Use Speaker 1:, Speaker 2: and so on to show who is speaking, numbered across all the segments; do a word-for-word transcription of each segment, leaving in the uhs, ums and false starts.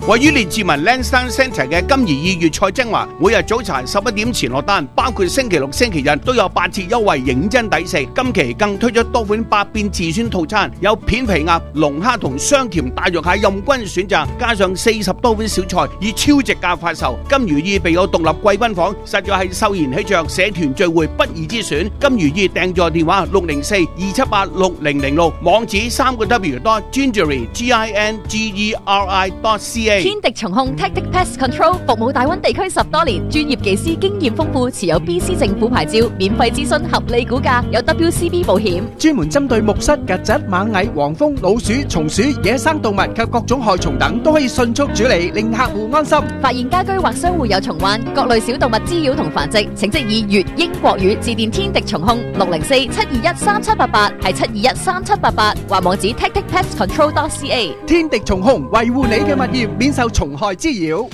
Speaker 1: 位於列治文 Lansdowne Centre 嘅金怡意粵菜精華，每日早餐十一點前落單，包括星期六、星期日都有八折優惠，認真抵食。今期更推出多款百變自選套餐，有片皮鴨、龍蝦同雙甜大肉蟹任君選擇，加上四十多款小菜，以超值價發售。金如意備有獨立貴賓房，實在係秀賢喜鵲社團聚會不二之選。金如意訂座電話六零四二七八六零零六，網址三個 W dot gingery G I N G E R I dot C A。
Speaker 2: 天敵蟲控 Tactic Pest Control 服務大灣地區十多年，專業技師經驗豐富，持有 B C 政府牌照，免費諮詢合理估價，有 W C B 保險，
Speaker 3: 專門針對木虱、曱甴、螞蟻、黃蜂、老鼠、松鼠、野生動物及各種害蟲等，都可以迅速處理，令客戶安心。
Speaker 2: 發現家居或商戶有蟲患、各類小動物滋擾同繁殖，請即以粵英國語致電天敵蟲控六零四七二一三七八八，係七二一三七八八，或網址 tactic pest control dot C A。
Speaker 3: 天敵蟲控維護你嘅物業免受蟲害滋擾。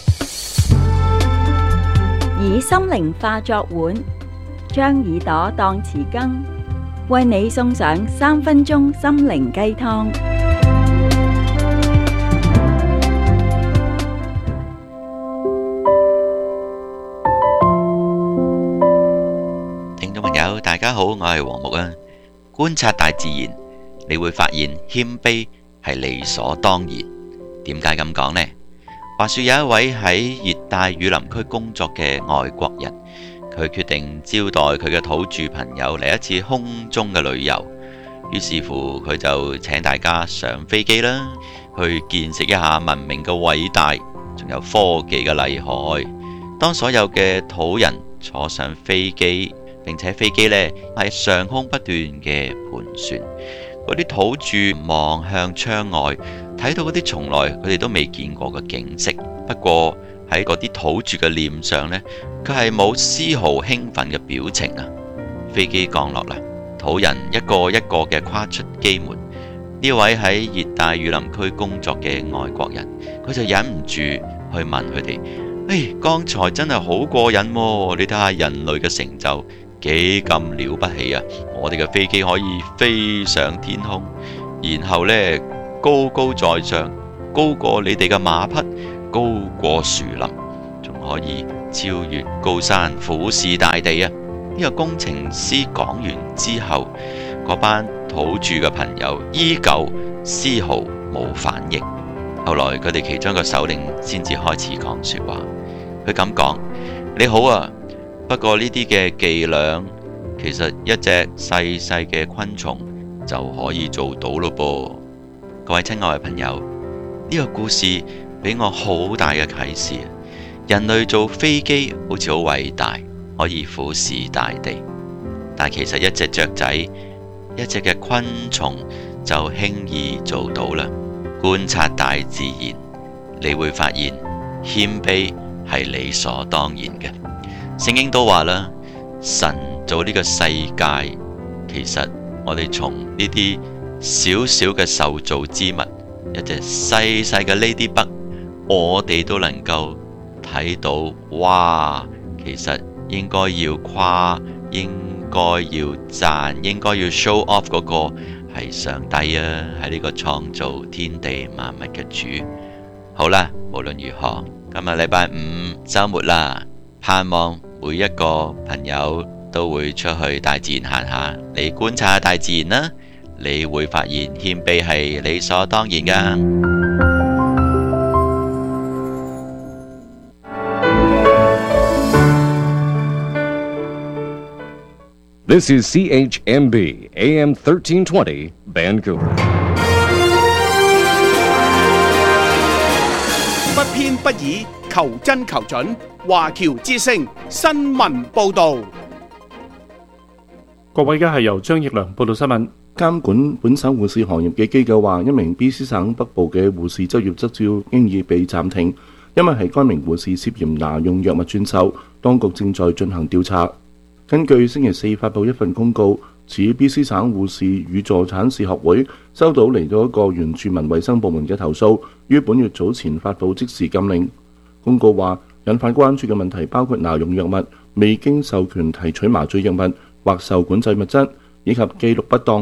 Speaker 4: 以心靈化作碗，將耳朵當匙羹，為你送上三分鐘心靈雞湯。
Speaker 5: 聽眾朋友，大家好，我係黃木啊。觀察大自然，你會發現謙卑係理所當然。點解咁講呢？話說有一位喺熱帶雨林區工作嘅外國人，佢決定招待佢嘅土著朋友嚟一次空中嘅旅遊。於是乎，佢就請大家上飛機啦，去見識一下文明嘅偉大，仲有科技嘅厲害。當所有嘅土人坐上飛機，並且飛機呢喺上空不斷嘅盤旋，嗰啲土著望向窗外，睇到嗰啲從來佢哋都未見過嘅景色。不過喺嗰啲土著嘅臉上呢，佢係冇絲毫興奮嘅表情啊！飛機降落啦，土人一個一個嘅跨出機門。呢位喺熱帶雨林區工作嘅外國人，佢就忍唔住去問佢哋：誒，剛才真係好過癮喎！你睇下人類嘅成就幾咁了不起啊！我哋嘅飛機可以飛上天空，然後呢，高高在上，高過你哋嘅馬匹，高過樹林，仲可以超越高山，俯視大地啊！呢個工程師講完之後，嗰班土著嘅朋友依舊絲毫冇反應。後來佢哋其中一個首領先至開始講說話，佢咁講：你好啊，不過呢啲嘅伎倆，其實一隻細細嘅昆蟲就可以做到咯噃。各位親愛嘅朋友，呢個故事俾我好大嘅啟示。人類做飛機好似好偉大，可以俯視大地，但其實一隻雀仔、一隻嘅昆蟲就輕易做到啦。觀察大自然，你會發現謙卑係理所當然嘅。聖經都話啦，神造呢個世界，其實我哋從呢啲小小嘅受造之物，一隻細細嘅 ladybug，我哋都能夠睇到，哇！其實應該要誇，應該要讚，應該要 show off 嗰個係上帝啊，係呢個創造天地萬物嘅主。好啦，無論如何，今日禮拜五周末啦，盼望每一個朋友都會出去大自然行下，你觀察下大自然啦，你會發現謙卑係理所當然噶。
Speaker 6: This is C H M B A M thirteen twenty Vancouver。
Speaker 1: 不偏不倚，求真求準。華僑之聲新聞報導。
Speaker 7: 各位，而家係由張奕良報道新聞。監管本省護士行業嘅機構話，一名 B C 省北部嘅護士執業執照經已被暫停，因為係該名護士涉嫌拿用藥物轉售，當局正在進行調查。根據星期四發布一份公告，指 B C 省護士與助產士學會收到嚟到一個原住民衛生部門嘅投訴，於本月早前發布即時禁令。公告話，引發關注嘅問題包括拿用藥物、未經授權提取麻醉藥物或受管制物質，以及記錄不當。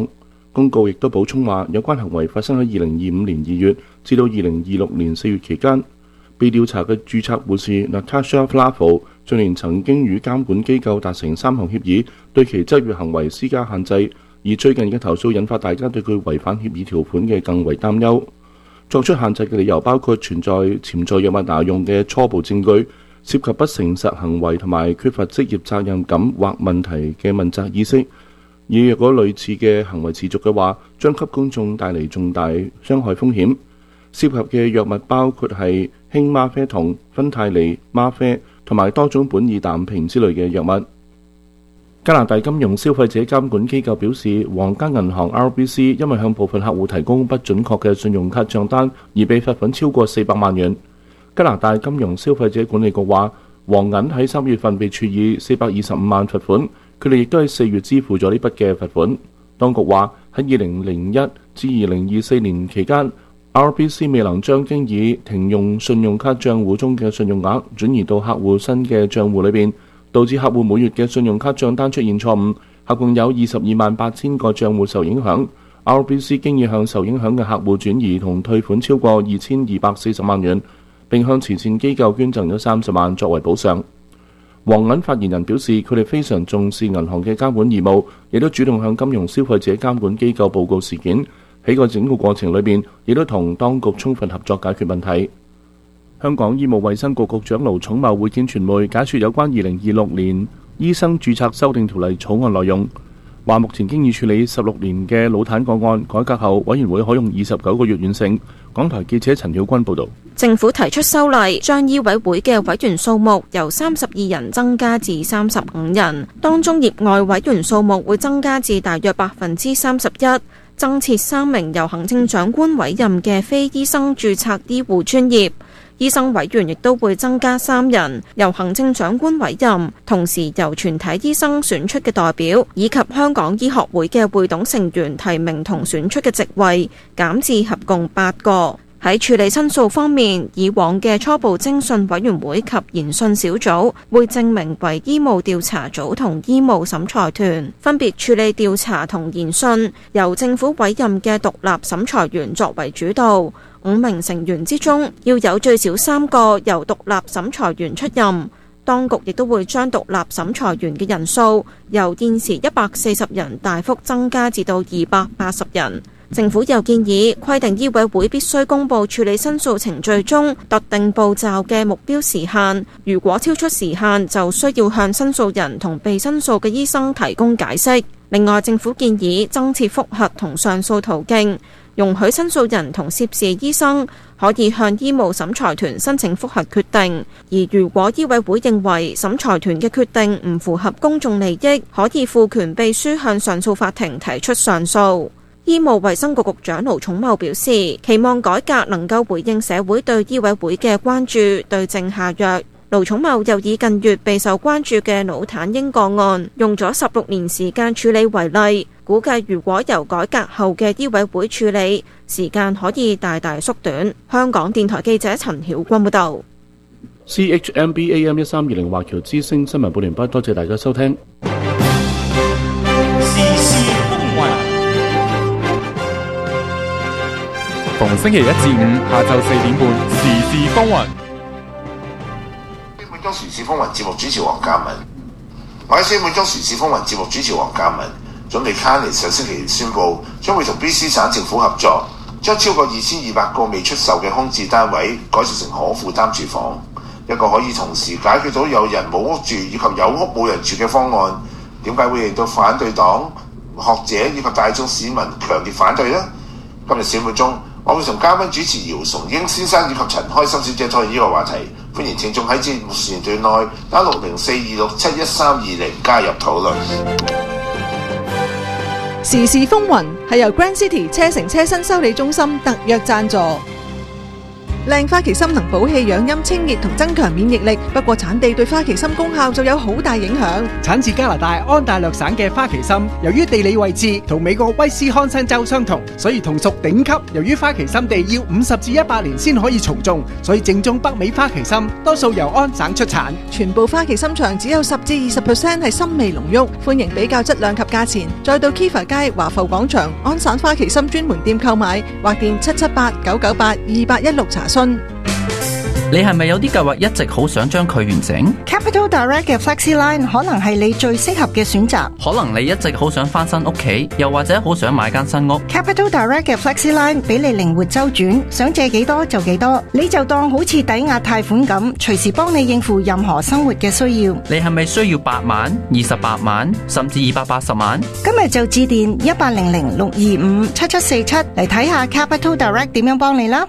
Speaker 7: 公告亦都補充話，有關行為發生喺二零二五年二月至到二零二六年四月期間。被調查嘅註冊護士 Natasha Flavel 去年曾經與監管機構達成三項協議，對其執業行為施加限制。而最近嘅投訴引發大家對佢違反協議條款嘅更為擔憂。作出限制嘅理由包括存在潛在藥物挪用嘅初步證據，涉及不誠實行為同埋缺乏職業責任感或問題嘅問責意識。而若果類似嘅行為持續嘅話，將給公眾帶嚟重大傷害風險。涉及嘅藥物包括係氫嗎啡酮、芬太尼、嗎啡同埋多種苯爾氮平之類嘅藥物。加拿大金融消費者監管機構表示，皇家銀行 R B C 因為向部分客戶提供不準確嘅信用卡帳單而被罰款超過四百萬元。加拿大金融消費者管理局話，皇銀喺三月份被處以四百二十五萬罰款，佢哋亦都喺四月支付咗呢筆嘅罰款。當局話喺二零零一至二零二四年期間，R B C 未能將經已停用信用卡帳戶中嘅信用額轉移到客戶新嘅帳戶裏邊，導致客戶每月嘅信用卡帳單出現錯誤，合共有二十二萬八千個帳戶受影響。R B C 經已向受影響嘅客戶轉移同退款超過二千二百四十萬元，並向慈善機構捐贈咗三十萬作為補償。皇銀發言人表示，佢哋非常重視銀行嘅監管義務，亦都主動向金融消費者監管機構報告事件。喺個整個過程裏邊，亦都同當局充分合作解決問題。香港醫務衛生局局長盧寵茂會見傳媒，解說有關二零二六年醫生註冊修訂條例草案內容，話目前經已處理十六年嘅腦癱個案，改革後委員會可用二十九個月完成。港台記者陳曉君報導。
Speaker 8: 政府提出修例，將醫委會嘅委員數目由三十二人增加至三十五人，當中業外委員數目會增加至大約百分之三十一，增設三名由行政長官委任嘅非醫生註冊醫護專業。醫生委員亦都會增加三人，由行政長官委任，同時由全體醫生選出嘅代表，以及香港醫學會嘅會董成員提名同選出嘅席位，減至合共八個。喺處理申訴方面，以往嘅初步偵訊委員會及研訊小組會正名為醫務調查組同醫務審裁團，分別處理調查同研訊，由政府委任嘅獨立審裁員作為主導。五名成員之中，要有最少三個由獨立審裁員出任。當局亦都會將獨立審裁員嘅人數由現時一百四十人大幅增加至到二百八十人。政府又建議規定醫委會必須公佈處理申訴程序中特定步驟嘅目標時限，如果超出時限，就需要向申訴人同被申訴嘅醫生提供解釋。另外，政府建議增設覆核同上訴途徑，容許申訴人同涉事醫生可以向醫務審裁團申請覆核決定，而如果醫委會認為審裁團嘅決定唔符合公眾利益，可以賦權秘書向上訴法庭提出上訴。醫務衛生局局長盧寵茂表示，期望改革能夠回應社會對醫委會嘅關注，對症下藥。盧寵茂又以近月備受關注嘅腦癱嬰個案，用咗十六年時間處理為例，估計如果由改革後嘅醫委會處理，時間可以大大縮短。香港電台記者陳曉君報道。
Speaker 7: C H M B A M 一三二零華僑之聲新聞報聯播，多謝大家收聽。
Speaker 9: 時事風雲，逢星期一至五下晝四點半，時事風雲。
Speaker 10: 每週時事風雲節目主持黃嘉敏，馬來西亞每週時事風雲節目主持黃嘉敏，準備卡尼上星期宣布將會同 B C 省政府合作，將超過二千二百個未出售嘅空置單位改造成可負擔住房，一個可以同時解決到有人冇屋住以及有屋冇人住嘅方案。點解會令到反對黨、學者以及大眾市民強烈反對呢？今日小會中，我會同嘉賓主持姚崇英先生以及陳開心小姐討論呢個話題。歡迎聽眾喺節目時段內打六零四二六七一三二零加入討論。
Speaker 11: 時事風雲係由 Grand City 車城車身修理中心特約贊助。 靚花旗參能補氣養陰、清熱同增強免疫力，不過產地對花旗參功效就有好大影響。
Speaker 3: 產自加拿大安大略省嘅花旗參，由於地理位置同美國威斯康辛州相同，所以同屬頂級。由於花旗參地要五十至一百年先可以重種，所以正宗北美花旗參多數由安省出產。
Speaker 11: 全部花旗參場只有十至二十 percent 係參味濃郁，歡迎比較質量及價錢，再到 Kiva 街華埠廣場安省花旗參專門店購買，或電七七八九九八二八一六查詢。
Speaker 12: 你係咪有啲計劃一直好想將佢完成？
Speaker 13: Capital Direct 嘅 FlexiLine 可能係你最適合嘅選擇。
Speaker 12: 可能你一直好想翻新屋企，又或者好想買間新屋。
Speaker 13: Capital Direct 嘅 FlexiLine 俾你靈活周轉，想借幾多就幾多，你就當好似抵押貸款咁，隨時幫你應付任何生活嘅需要。
Speaker 12: 你係咪需要八萬、二十八萬，甚至二百八十萬？
Speaker 13: 今日就致電一八零零六二五七七四七嚟睇下 Capital Direct 點樣幫你啦。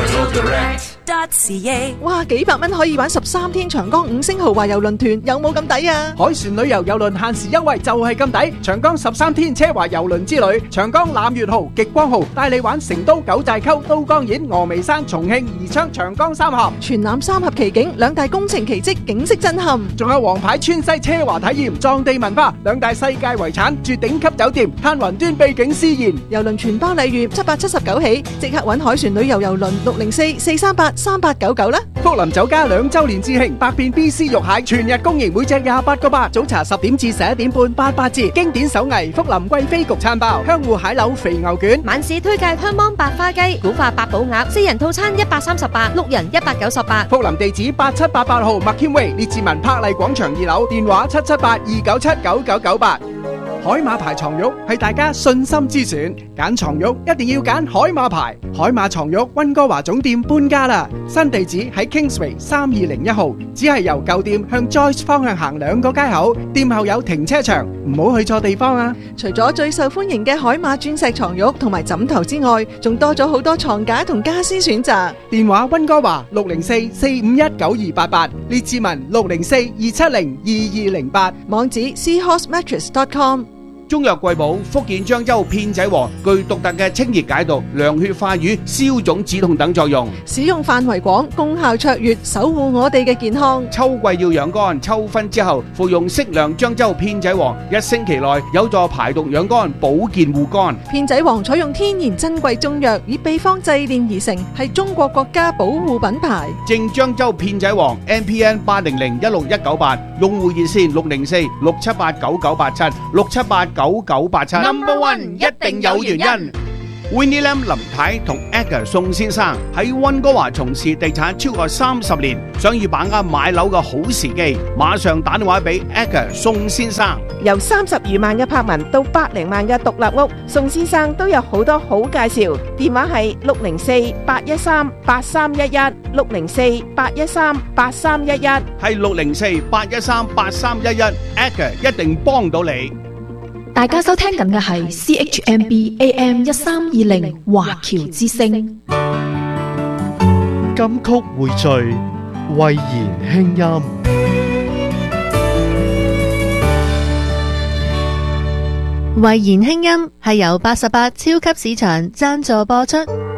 Speaker 11: 哇，幾百蚊可以玩十三天長江五星豪華遊輪團，有冇咁抵啊？
Speaker 3: 海船旅遊遊輪限時優惠就係咁抵，長江十三天奢華遊輪之旅，長江攬月號、極光號帶你玩成都九寨溝、都江堰、峨眉山、重慶、宜昌、長江三峽，
Speaker 11: 全覽三峽奇景，兩大工程奇蹟，景色震撼。
Speaker 3: 仲有皇牌川西奢華體驗、藏地文化，兩大世界遺產，住頂級酒店，嘆雲端秘境詩言。
Speaker 11: 遊輪全包禮遇，七百七十九起，即刻揾海船旅遊遊輪六零四四三八三八九九啦！
Speaker 3: 福林酒家兩周年致慶，百變 B C 肉蟹全日供應，每隻廿八個八。早茶十點至十一點半，八八折。經典手藝福林貴妃焗餐包、香芋蟹柳肥牛卷。
Speaker 14: 晚市推介香芒白花雞、古法八寶鴨，四人套餐一百三十八，六人一百九十八。
Speaker 3: 福林地址八七八八號麥謙威列治文柏麗廣場二樓，電話七七八二九七九九九八。海馬牌床褥係大家信心之選，揀床褥一定要揀海馬牌。海馬床褥溫哥華總店搬家啦，新地址喺 Kingsway 三二零一號，只係由舊店向 Joyce 方向行兩個街口，店後有停車場，唔好去錯地方啊！
Speaker 11: 除咗最受歡迎嘅海馬鑽石床褥同埋枕頭之外，仲多咗好多床架同家私選擇。
Speaker 3: 電話溫哥華六零四四五一九二八八，列治文六零四二七零二二零八，
Speaker 11: 網址 seahorse mattress dot com。
Speaker 1: 中藥貴寶福建漳州片仔癀具獨特嘅清熱解毒、涼血化瘀、消腫止痛等作用，
Speaker 11: 使用範圍廣，功效卓越，守護我哋嘅健康。
Speaker 1: 秋季要養肝，秋分之後服用適量漳州片仔癀，一星期內有助排毒養肝、保健護肝。
Speaker 11: 片仔癀採用天然珍貴中藥，以秘方製煉而成，係中國國家保護品牌。
Speaker 1: 正漳州片仔癀 M P N 八零零一六一九八，用戶熱線六零四六七八九九八七六七八九九八七。Number One 一定有原因。Winnie Lam 林太同 Edgar 宋先生喺溫哥華從事地產超過三十年，想要把握買樓嘅好時機，馬上打電話俾 Edgar 宋先生。
Speaker 15: 由三十餘萬嘅柏文到百零萬嘅獨立屋，宋先生都有好多好介紹。電話係六零四八一三八三一一，六零四八一三八三一一，
Speaker 1: 係六零四八一三八三一一 ，Edgar 一定幫到你。
Speaker 16: 大家收聽緊嘅係 C H M B A M 一三二零華僑之聲。
Speaker 17: 金曲匯聚，慧言輕音。
Speaker 18: 慧言輕音係由八十八超級市場贊助播出。